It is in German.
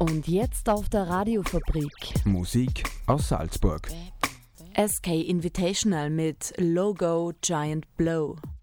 Und jetzt auf der Radiofabrik. Musik aus Salzburg. SK Invitational mit Logo Giant Blow.